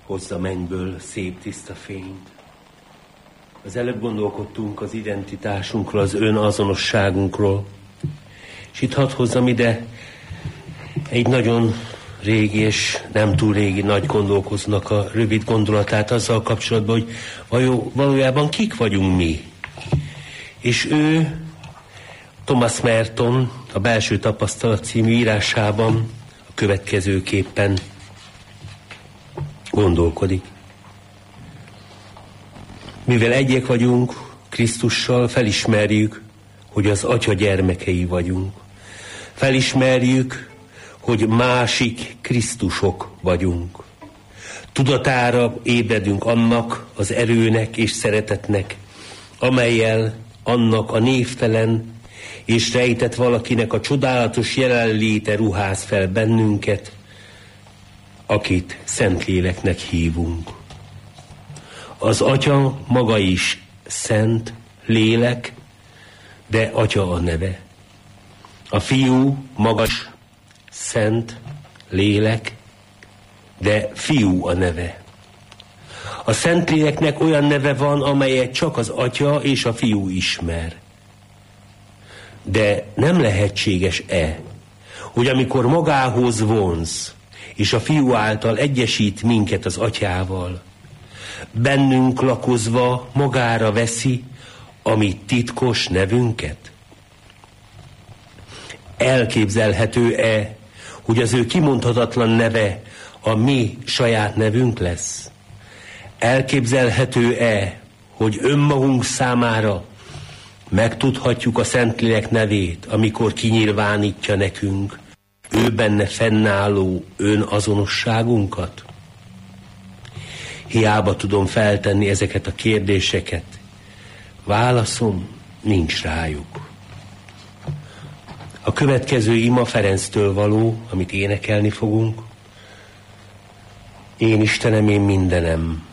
hozza mennyből szép tiszta fényt. Az előbb gondolkodtunk az identitásunkról, az önazonosságunkról, és itt hadd hozzam ide egy nagyon régi és nem túl régi nagy gondolkoznak a rövid gondolatát azzal kapcsolatban, hogy valójában kik vagyunk mi. És ő, Thomas Merton a Belső Tapasztalat című írásában a következőképpen gondolkodik. Mivel egyek vagyunk Krisztussal, felismerjük, hogy az Atya gyermekei vagyunk. Felismerjük, hogy másik Krisztusok vagyunk. Tudatára ébredünk annak az erőnek és szeretetnek, amellyel annak a névtelen és rejtett valakinek a csodálatos jelenléte ruház fel bennünket, akit Szentléleknek hívunk. Az Atya maga is Szent Lélek, de Atya a neve. A Fiú maga is Szent Lélek, de Fiú a neve. A Szentléleknek olyan neve van, amelyet csak az Atya és a Fiú ismer. De nem lehetséges-e, hogy amikor magához vonz, és a Fiú által egyesít minket az Atyával, bennünk lakozva magára veszi a mi titkos nevünket? Elképzelhető-e, hogy az ő kimondhatatlan neve a mi saját nevünk lesz? Elképzelhető-e, hogy önmagunk számára megtudhatjuk a Szentlélek nevét, amikor kinyilvánítja nekünk ő benne fennálló önazonosságunkat? Hiába tudom feltenni ezeket a kérdéseket. Válaszom nincs rájuk. A következő ima Ferenctől való, amit énekelni fogunk. Én Istenem, én mindenem.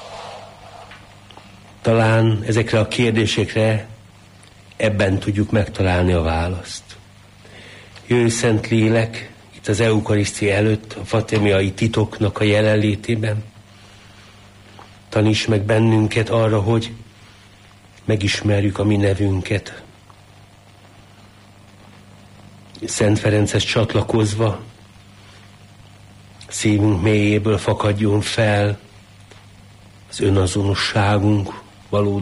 Talán ezekre a kérdésekre ebben tudjuk megtalálni a választ. Jöjj, Szentlélek, itt az eukarisztia előtt, a fatémiai titoknak a jelenlétében. Taníts meg bennünket arra, hogy megismerjük a mi nevünket. Szent Ferenchez csatlakozva szívünk mélyéből fakadjon fel az önazonosságunk valódi